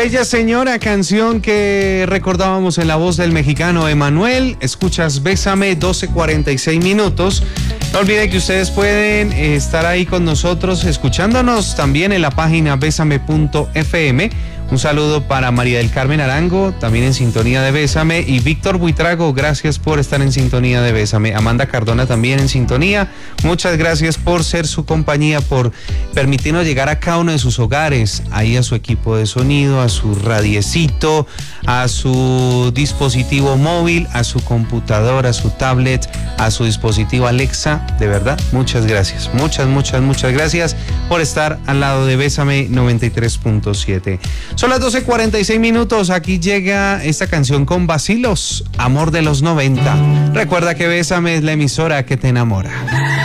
Bella Señora, canción que recordábamos en la voz del mexicano Emanuel. Escuchas Bésame, 12:46 minutos. No olviden que ustedes pueden estar ahí con nosotros, escuchándonos también en la página besame.fm. Un saludo para María del Carmen Arango, también en sintonía de Bésame, y Víctor Buitrago, gracias por estar en sintonía de Bésame. Amanda Cardona también en sintonía. Muchas gracias por ser su compañía, por permitirnos llegar a cada uno de sus hogares, ahí a su equipo de sonido, a su radiecito, a su dispositivo móvil, a su computadora, a su tablet, a su dispositivo Alexa. De verdad, muchas gracias. Muchas gracias por estar al lado de Bésame 93.7. Son las 12:46 minutos. Aquí llega esta canción con Vacilos, Amor de los 90. Recuerda que Bésame es la emisora que te enamora.